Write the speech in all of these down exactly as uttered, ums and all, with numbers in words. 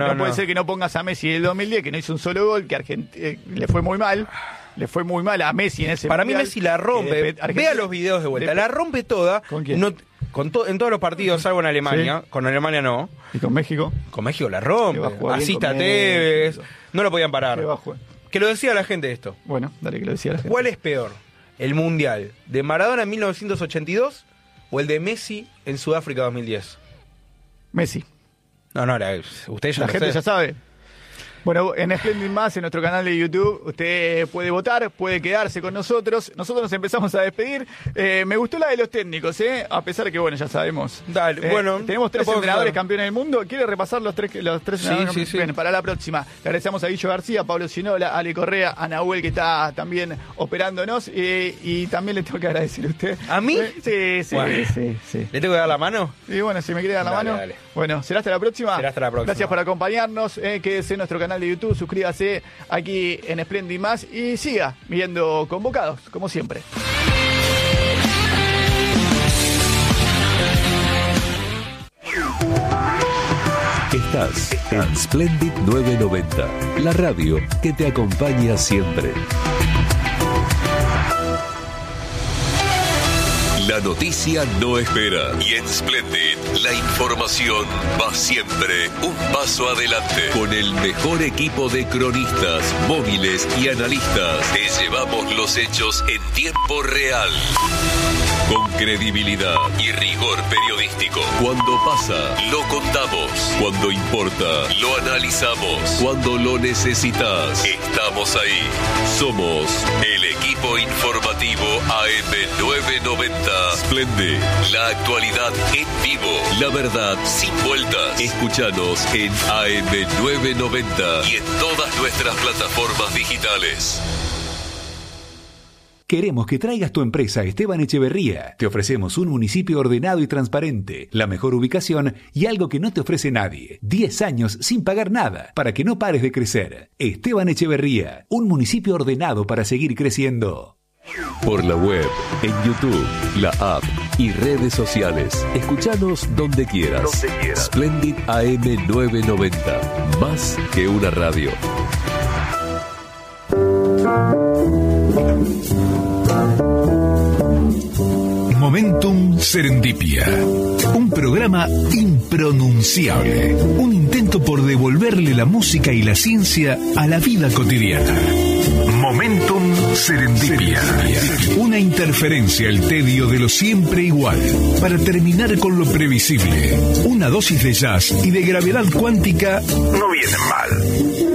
No, no, no puede no. ser que no pongas a Messi del dos mil diez, que no hizo un solo gol, que Argent- eh, le fue muy mal. Le fue muy mal a Messi en ese Para mí mundial, Messi la rompe. que después Argentina- Vea los videos de vuelta. después- La rompe toda. ¿Con quién? No, con to- en todos los partidos, salvo en Alemania. Sí. Con Alemania no. ¿Y con México? Con México la Que va a rompe. jugar bien Asista con Tevez. México. No lo podían parar. Que va a jugar. Que lo decía la gente esto. Bueno, dale que lo decía la gente. ¿Cuál es peor? ¿El Mundial de Maradona en mil novecientos ochenta y dos o el de Messi en Sudáfrica dos mil diez? Messi. No, no, la, usted ya La lo gente sé. ya sabe. Bueno, en Splendid Más, en nuestro canal de YouTube, usted puede votar, puede quedarse con nosotros. Nosotros nos empezamos a despedir. Eh, me gustó la de los técnicos, ¿eh? A pesar de que, bueno, ya sabemos. Dale, Eh, bueno. Tenemos tres lo puedo entrenadores creer. campeones del mundo. ¿Quiere repasar los tres, los tres Sí, entrenadores? sí, sí. Bien, para la próxima. Le agradecemos a Guillo García, a Pablo Ginola, a Ale Correa, a Nahuel, que está también operándonos. Eh, y también le tengo que agradecer a usted. ¿A mí? Eh, sí, sí, Bueno. sí, sí. ¿Le tengo que dar la mano? Y bueno, si me quiere dar la Dale, mano. dale. Bueno, será hasta la próxima. Será hasta la próxima. Gracias por acompañarnos. Eh, quédese en nuestro canal de YouTube, suscríbase aquí en Splendid Más y siga viendo Convocados, como siempre. Estás en Splendid novecientos noventa, la radio que te acompaña siempre. La noticia no espera y en Splendid la información va siempre un paso adelante. Con el mejor equipo de cronistas, móviles y analistas, te llevamos los hechos en tiempo real. Con credibilidad y rigor periodístico. Cuando pasa, lo contamos. Cuando importa, lo analizamos. Cuando lo necesitas, estamos ahí. Somos el equipo informativo A M novecientos noventa. Splendid, la actualidad en vivo. La verdad sin vueltas. Escúchanos en A M novecientos noventa y en todas nuestras plataformas digitales. Queremos que traigas tu empresa a Esteban Echeverría. Te ofrecemos un municipio ordenado y transparente, la mejor ubicación y algo que no te ofrece nadie. diez años sin pagar nada, para que no pares de crecer. Esteban Echeverría, un municipio ordenado para seguir creciendo. Por la web, en YouTube, la app y redes sociales. Escuchanos donde quieras. Donde quieras. Splendid A M novecientos noventa. Más que una radio. Momentum Serendipia, un programa impronunciable, un intento por devolverle la música y la ciencia a la vida cotidiana. Momentum Serendipia, una interferencia al tedio de lo siempre igual, para terminar con lo previsible. Una dosis de jazz y de gravedad cuántica no viene mal.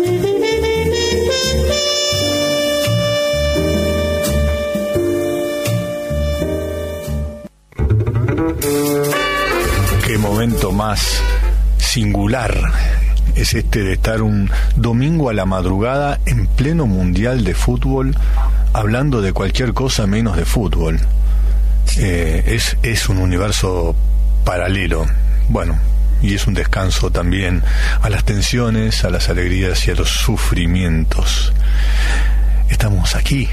Qué momento más singular es este de estar un domingo a la madrugada en pleno mundial de fútbol, hablando de cualquier cosa menos de fútbol. Eh, es, es un universo paralelo. Bueno, y es un descanso también a las tensiones, a las alegrías y a los sufrimientos. Estamos aquí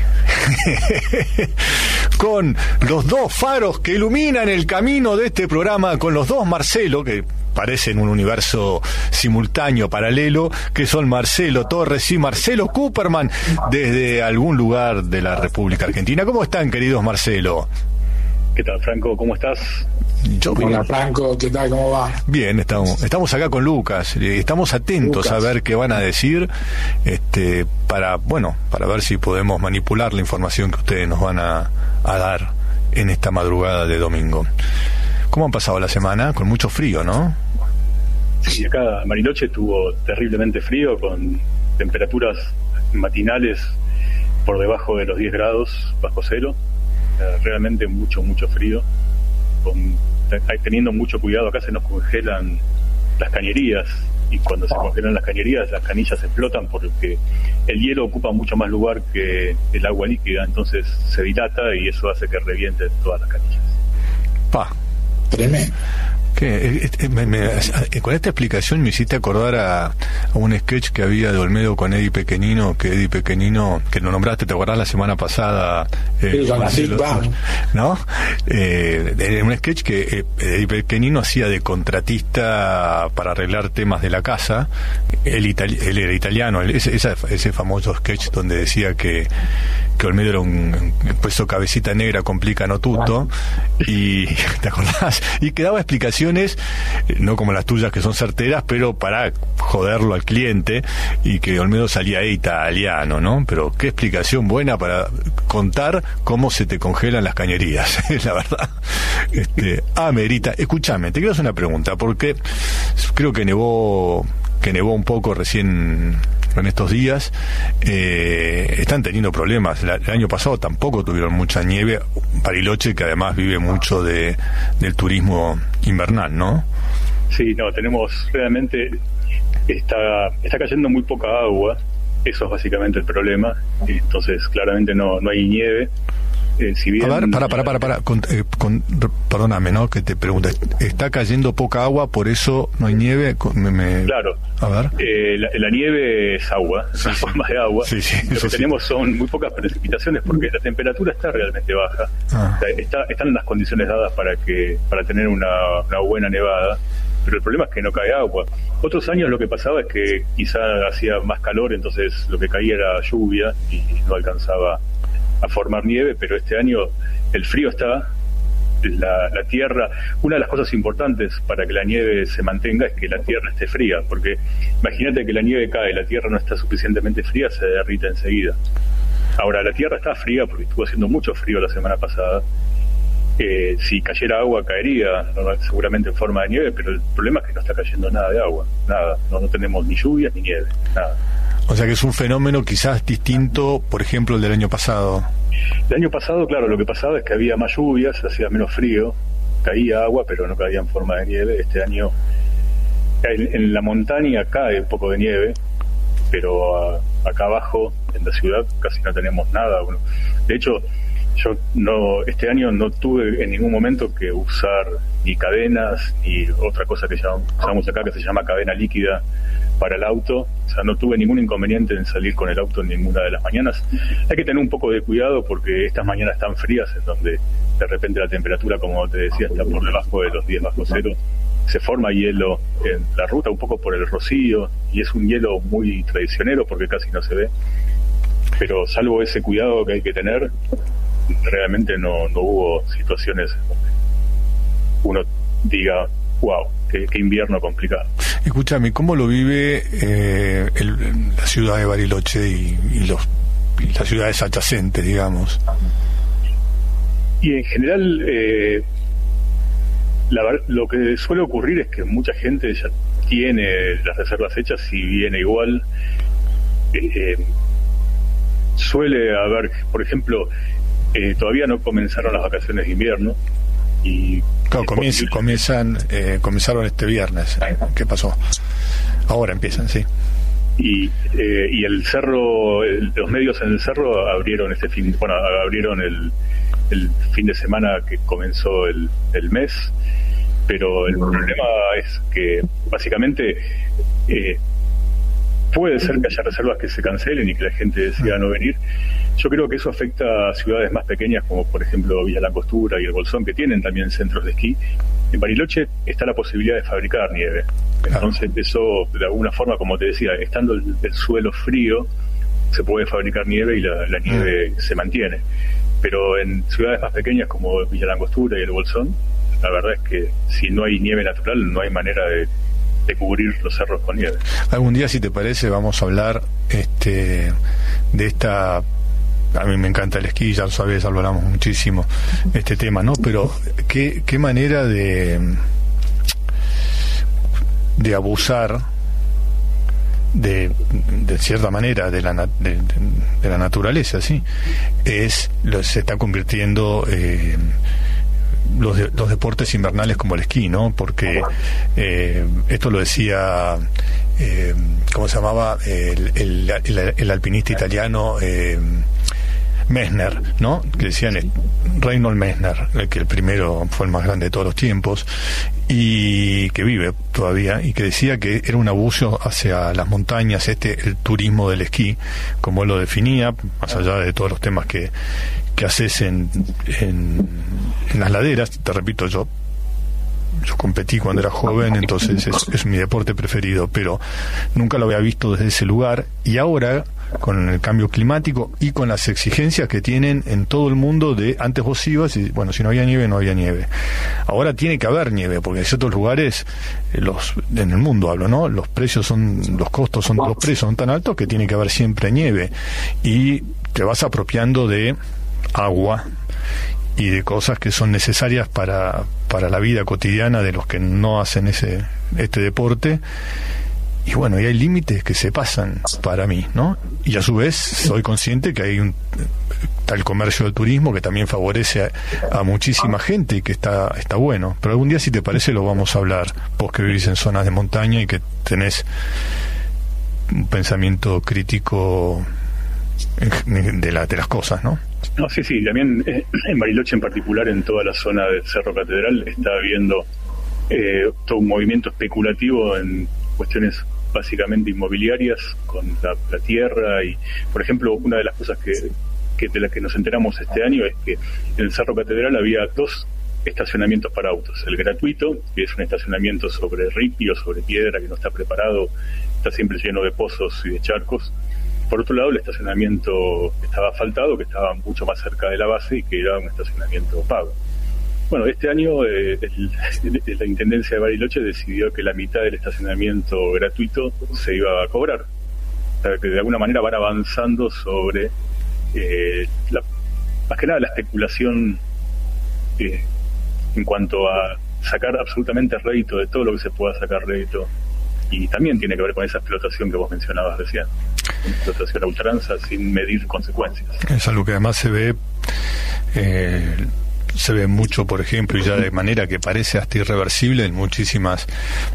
con los dos faros que iluminan el camino de este programa, con los dos Marcelo, que parecen un universo simultáneo, paralelo, que son Marcelo Torres y Marcelo Cooperman, desde algún lugar de la República Argentina. ¿Cómo están, queridos Marcelo? ¿Qué tal, Franco? ¿Cómo estás? Yo bien. Hola, Franco, ¿qué tal? ¿Cómo va? Bien, estamos, estamos acá con Lucas, eh, estamos atentos Lucas. a ver qué van a decir, este, para, bueno, para ver si podemos manipular la información que ustedes nos van a, a dar en esta madrugada de domingo. ¿Cómo han pasado la semana? Con mucho frío, ¿no? Sí, acá Bariloche estuvo terriblemente frío, con temperaturas matinales por debajo de los diez grados bajo cero. Eh, realmente mucho, mucho frío. Con, teniendo mucho cuidado, acá se nos congelan las cañerías, y cuando se congelan las cañerías, las canillas explotan porque el hielo ocupa mucho más lugar que el agua líquida, entonces se dilata y eso hace que revienten todas las canillas. Pa. Tremendo. ¿Qué? Me, me, con esta explicación me hiciste acordar a, a un sketch que había de Olmedo con Eddie Pequenino, que Eddie Pequenino, que lo nombraste, ¿te acordás la semana pasada? Eh, sí, los, ¿no? Eh, en un sketch que eh, Eddie Pequenino hacía de contratista para arreglar temas de la casa. Él, itali- él era italiano, él, ese, ese, ese famoso sketch donde decía que, que Olmedo era un, un puesto cabecita negra complicano tutto, y ¿te acordás? Y que daba explicaciones, no como las tuyas que son certeras, pero para joderlo al cliente, y que Olmedo salía ahí italiano, ¿no? Pero qué explicación buena para contar cómo se te congelan las cañerías, la verdad. Este, ah, Merita, escúchame, te quiero hacer una pregunta, porque creo que nevó, que nevó un poco recién en estos días. Eh, están teniendo problemas. La, el año pasado tampoco tuvieron mucha nieve. Bariloche, que además vive mucho de del turismo invernal, ¿no? Sí, no, tenemos realmente, está, está cayendo muy poca agua, eso es básicamente el problema, entonces claramente no, no hay nieve. Eh, si bien, a ver, para, para, para, para, con, eh, con, perdóname, ¿no? Que te pregunte, está cayendo poca agua, por eso no hay nieve. Me, me... Claro. A ver. Eh, la, la nieve es agua, es una forma de agua. Sí, sí, Lo que sí. tenemos son muy pocas precipitaciones porque la temperatura está realmente baja. Ah. O sea, está, están en las condiciones dadas para que para tener una, una buena nevada, pero el problema es que no cae agua. Otros años lo que pasaba es que quizá hacía más calor, entonces lo que caía era lluvia y no alcanzaba a formar nieve, pero este año el frío está, la, la tierra, una de las cosas importantes para que la nieve se mantenga es que la tierra esté fría, porque imagínate que la nieve cae y la tierra no está suficientemente fría, se derrite enseguida. Ahora, la tierra está fría porque estuvo haciendo mucho frío la semana pasada. Eh, si cayera agua caería, ¿no? Seguramente en forma de nieve, pero el problema es que no está cayendo nada de agua, nada, no, no tenemos ni lluvias ni nieve, nada. O sea que es un fenómeno quizás distinto, por ejemplo, el del año pasado. El año pasado, claro, lo que pasaba es que había más lluvias, hacía menos frío, caía agua, pero no caía en forma de nieve. Este año en, en la montaña cae un poco de nieve, pero a, acá abajo, en la ciudad, casi no tenemos nada. Bueno, de hecho, yo no este año no tuve en ningún momento que usar ni cadenas, ni otra cosa que llamamos acá, que se llama cadena líquida, para el auto. O sea, no tuve ningún inconveniente en salir con el auto en ninguna de las mañanas. Hay que tener un poco de cuidado porque estas mañanas están frías, en donde de repente la temperatura, como te decía, está por debajo de los diez bajo cero. Se forma hielo en la ruta, un poco por el rocío, y es un hielo muy traicionero porque casi no se ve. Pero salvo ese cuidado que hay que tener, realmente no, no hubo situaciones donde uno diga, wow, qué, qué invierno complicado. Escúchame, ¿cómo lo vive eh, el, la ciudad de Bariloche y, y, los, y las ciudades adyacentes, digamos? Y en general, eh, la, lo que suele ocurrir es que mucha gente ya tiene las reservas hechas y viene igual. Eh, suele haber, por ejemplo, eh, todavía no comenzaron las vacaciones de invierno. Y claro, comienzan, comienzan eh, comenzaron este viernes. ¿Qué pasó? Ahora empiezan, sí. Y eh, y el cerro, el, los medios en el cerro abrieron este fin, bueno, abrieron el, el fin de semana que comenzó el, el mes, pero el problema es que básicamente eh, puede ser que haya reservas que se cancelen y que la gente decida no venir. Yo creo que eso afecta a ciudades más pequeñas como por ejemplo Villa Langostura y El Bolsón, que tienen también centros de esquí. En Bariloche está la posibilidad de fabricar nieve, entonces eso de alguna forma, como te decía, estando el, el suelo frío se puede fabricar nieve y la, la nieve se mantiene, pero en ciudades más pequeñas como Villa Langostura y El Bolsón, la verdad es que si no hay nieve natural no hay manera de de cubrir los cerros con nieve. Algún día, si te parece, vamos a hablar este de esta, a mí me encanta el esquí, ya lo sabes, hablamos muchísimo este tema, ¿no? Pero qué, qué manera de de abusar de, de cierta manera de la, de, de, de la naturaleza, ¿sí? Es, lo, se está convirtiendo eh, Los, de, los deportes invernales como el esquí, ¿no? Porque eh, esto lo decía, eh, ¿cómo se llamaba? El, el, el, el alpinista italiano, eh, Messner, ¿no? Que decían eh, Reinhold Messner, el que el primero fue el más grande de todos los tiempos y que vive todavía, y que decía que era un abuso hacia las montañas, este el turismo del esquí, como él lo definía, más allá de todos los temas que, que haces en, en, en las laderas. Te repito, yo Yo competí cuando era joven, entonces es, es mi deporte preferido, pero nunca lo había visto desde ese lugar, y ahora con el cambio climático y con las exigencias que tienen en todo el mundo de antes vos ibas y bueno, si no había nieve, no había nieve. Ahora tiene que haber nieve, porque en ciertos lugares, eh, los en el mundo hablo, ¿no? Los precios son, los costos son, los precios son tan altos que tiene que haber siempre nieve, y te vas apropiando de agua y de cosas que son necesarias para, para la vida cotidiana de los que no hacen ese este deporte. Y bueno, y hay límites que se pasan para mí, ¿no? Y a su vez soy consciente que hay un tal comercio del turismo que también favorece a, a muchísima gente y que está está bueno. Pero algún día, si te parece, lo vamos a hablar, vos que vivís en zonas de montaña y que tenés un pensamiento crítico de, la, de las cosas, ¿no? No, sí, sí, también eh, en Bariloche en particular, en toda la zona del Cerro Catedral, está habiendo eh, todo un movimiento especulativo en cuestiones básicamente inmobiliarias con la, la tierra. Y, por ejemplo, una de las cosas que, que de las que nos enteramos este año es que en el Cerro Catedral había dos estacionamientos para autos. El gratuito, que es un estacionamiento sobre ripio, sobre piedra, que no está preparado, está siempre lleno de pozos y de charcos. Por otro lado, el estacionamiento que estaba asfaltado, que estaba mucho más cerca de la base y que era un estacionamiento pago. Bueno, este año eh, el, el, la Intendencia de Bariloche decidió que la mitad del estacionamiento gratuito se iba a cobrar. O sea, que de alguna manera van avanzando sobre, eh, la, más que nada, la especulación eh, en cuanto a sacar absolutamente rédito de todo lo que se pueda sacar rédito. Y también tiene que ver con esa explotación que vos mencionabas recién. Explotación a ultranza sin medir consecuencias. Es algo que además se ve eh, se ve mucho, por ejemplo, y ya de manera que parece hasta irreversible, en muchísimas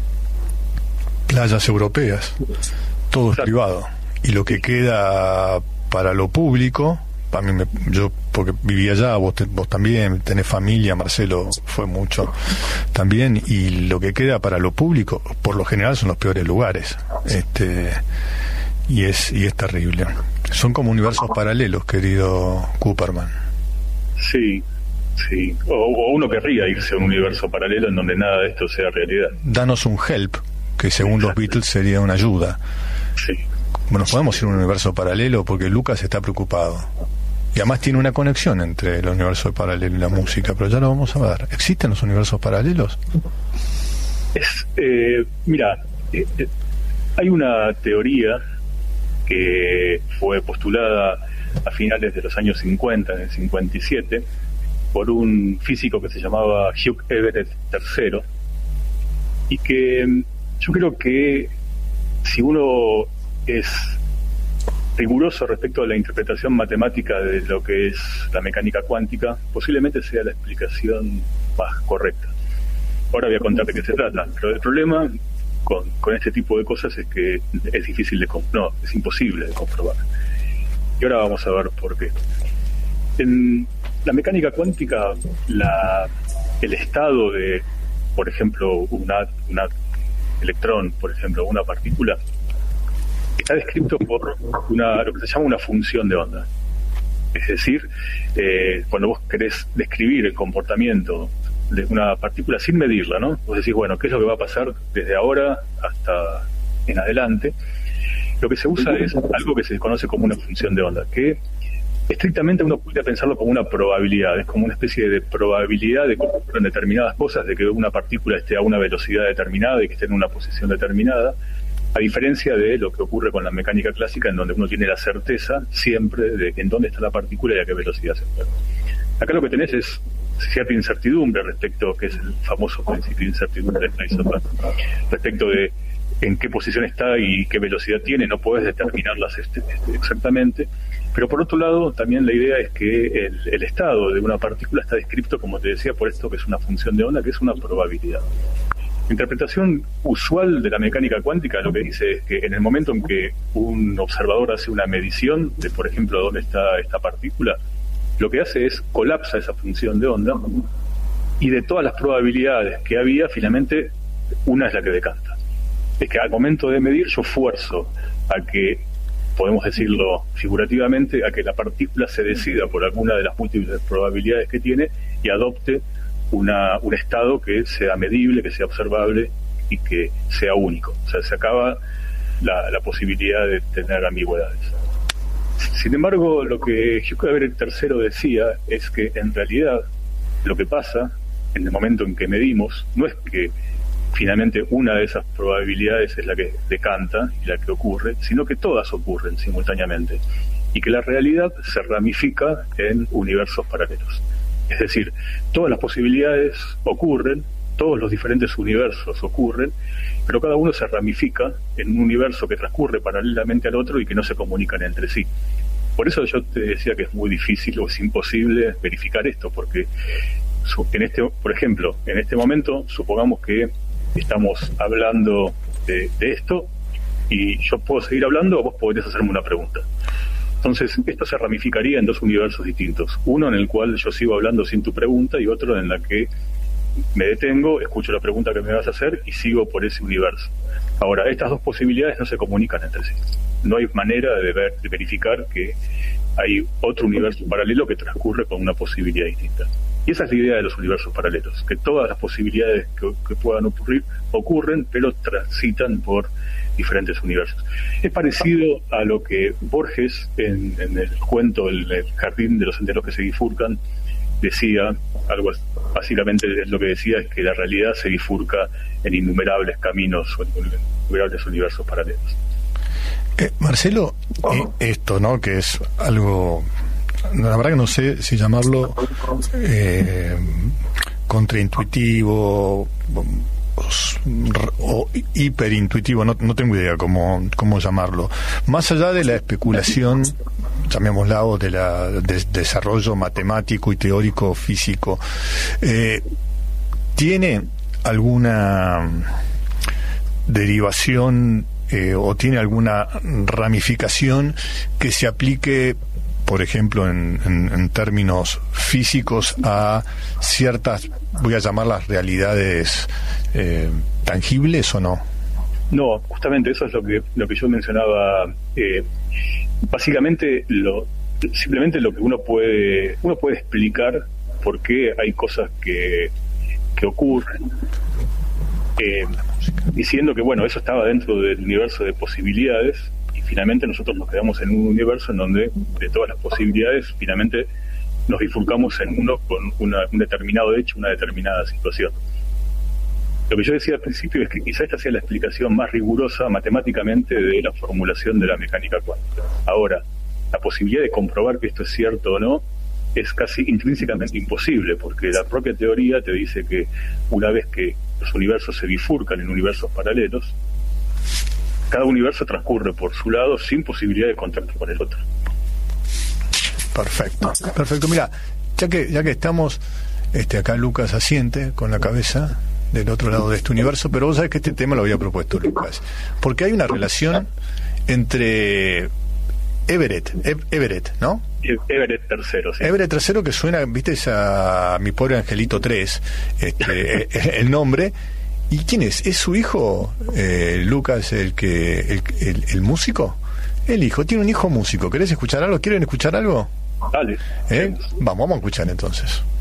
playas europeas. Todo es privado, y lo que queda para lo público, para mí me, yo porque vivía allá, vos, te, vos también tenés familia, Marcelo fue mucho también, y lo que queda para lo público por lo general son los peores lugares, este y es y es terrible. Son como universos paralelos, querido Cooperman. Sí, sí. O, o uno querría irse a un universo paralelo en donde nada de esto sea realidad. Danos un help, que según los Beatles sería una ayuda. Sí. Bueno, podemos ir a un universo paralelo porque Lucas está preocupado. Y además tiene una conexión entre el universo paralelo y la música, pero ya lo vamos a ver. ¿Existen los universos paralelos? Es, eh, mira, eh, eh, hay una teoría que fue postulada a finales de los años cincuenta, en el cincuenta y siete, por un físico que se llamaba Hugh Everett tercero, y que yo creo que si uno es riguroso respecto a la interpretación matemática de lo que es la mecánica cuántica, posiblemente sea la explicación más correcta. Ahora voy a contar de qué se trata, pero el problema con, con este tipo de cosas es que es difícil de comprobar, no, es imposible de comprobar. Y ahora vamos a ver por qué. En la mecánica cuántica, la, el estado de, por ejemplo, una, una electrón, por ejemplo, una partícula, está descrito por una, lo que se llama una función de onda. Es decir, eh, cuando vos querés describir el comportamiento de una partícula sin medirla, ¿no? Vos decís, bueno, ¿qué es lo que va a pasar desde ahora hasta en adelante? Lo que se usa es algo que se conoce como una función de onda, que estrictamente uno podría pensarlo como una probabilidad, es como una especie de probabilidad de que ocurran determinadas cosas, de que una partícula esté a una velocidad determinada y que esté en una posición determinada, a diferencia de lo que ocurre con la mecánica clásica, en donde uno tiene la certeza siempre de en dónde está la partícula y a qué velocidad se mueve. Acá lo que tenés es cierta incertidumbre respecto, que es el famoso principio de incertidumbre de Heisenberg, respecto de en qué posición está y qué velocidad tiene, no podés determinarlas este, este, exactamente, pero por otro lado también la idea es que el, el estado de una partícula está descrito, como te decía, por esto que es una función de onda, que es una probabilidad. interpretación usual de la mecánica cuántica lo que dice es que en el momento en que un observador hace una medición de, por ejemplo, dónde está esta partícula, lo que hace es colapsa esa función de onda, y de todas las probabilidades que había, finalmente una es la que decanta. Es que al momento de medir yo fuerzo a que, podemos decirlo figurativamente, a que la partícula se decida por alguna de las múltiples probabilidades que tiene y adopte una, un estado que sea medible, que sea observable y que sea único. O sea, se acaba la, la posibilidad de tener ambigüedades. Sin embargo, lo que Hugh Everett tercero decía es que en realidad lo que pasa en el momento en que medimos no es que finalmente una de esas probabilidades es la que decanta y la que ocurre, sino que todas ocurren simultáneamente y que la realidad se ramifica en universos paralelos. Es decir, todas las posibilidades ocurren, todos los diferentes universos ocurren, pero cada uno se ramifica en un universo que transcurre paralelamente al otro y que no se comunican entre sí. Por eso yo te decía que es muy difícil o es imposible verificar esto, porque en este, por ejemplo, en este momento, supongamos que estamos hablando de, de esto y yo puedo seguir hablando o vos podrías hacerme una pregunta. Entonces, esto se ramificaría en dos universos distintos. Uno en el cual yo sigo hablando sin tu pregunta y otro en la que me detengo, escucho la pregunta que me vas a hacer y sigo por ese universo. Ahora, estas dos posibilidades no se comunican entre sí. No hay manera de, ver, de verificar que hay otro universo paralelo que transcurre con una posibilidad distinta. Y esa es la idea de los universos paralelos, que todas las posibilidades que, que puedan ocurrir ocurren, pero transitan por diferentes universos. Es parecido a lo que Borges, en, en el cuento El, el jardín de los senderos que se bifurcan, decía, algo básicamente lo que decía es que la realidad se bifurca en innumerables caminos o en innumerables universos paralelos. Eh, Marcelo, eh, esto, ¿no? Que es algo, la verdad que no sé si llamarlo eh, contraintuitivo o, o hiperintuitivo, no, no tengo idea cómo, cómo llamarlo. Más allá de la especulación, llamémosla, o de la de, desarrollo matemático y teórico físico, eh, ¿tiene alguna derivación eh, o tiene alguna ramificación que se aplique, por ejemplo, en, en, en términos físicos a ciertas, voy a llamarlas realidades eh, tangibles o no? No, justamente eso es lo que lo que yo mencionaba. Eh, básicamente, lo simplemente lo que uno puede uno puede explicar por qué hay cosas que que ocurren, eh, diciendo que bueno, eso estaba dentro del universo de posibilidades. Finalmente nosotros nos quedamos en un universo en donde de todas las posibilidades finalmente nos bifurcamos en uno con una, un determinado hecho, una determinada situación. Lo que yo decía al principio es que quizá esta sea la explicación más rigurosa matemáticamente de la formulación de la mecánica cuántica. Ahora, la posibilidad de comprobar que esto es cierto o no es casi intrínsecamente imposible, porque la propia teoría te dice que una vez que los universos se bifurcan en universos paralelos, cada universo transcurre por su lado sin posibilidad de contacto con el otro. Perfecto, perfecto. Mira, ya que ya que estamos, este acá Lucas asiente con la cabeza del otro lado de este universo, pero vos sabés que este tema lo había propuesto Lucas, porque hay una relación entre Everett, Ev- Everett, ¿no? Everett tercero, sí. Everett tercero, que suena, viste, esa Mi Pobre Angelito tres, este, el nombre. ¿Y quién es? ¿Es su hijo, eh, Lucas, el que el, el, el músico? El hijo, tiene un hijo músico. ¿Querés escuchar algo? ¿Quieren escuchar algo? Dale. ¿Eh? Vamos, vamos a escuchar entonces.